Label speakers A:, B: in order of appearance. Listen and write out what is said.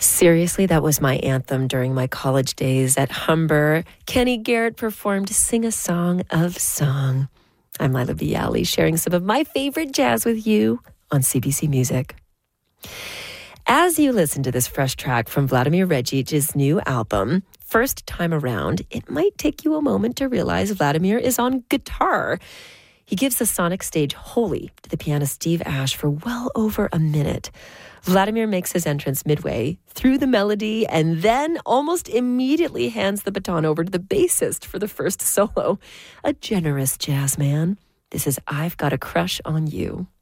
A: Seriously, that was my anthem during my college days at Humber. Kenny Garrett performed Sing a Song of Song. I'm Lila Bialy, sharing some of my favorite jazz with you on CBC Music. As you listen to this fresh track from Vladimir Regic's new album, First Time Around, it might take you a moment to realize Vladimir is on guitar. He gives the sonic stage wholly to the pianist Steve Ash for well over a minute. Vladimir makes his entrance midway through the melody and then almost immediately hands the baton over to the bassist for the first solo. A generous jazz man. This is I've Got a Crush on You.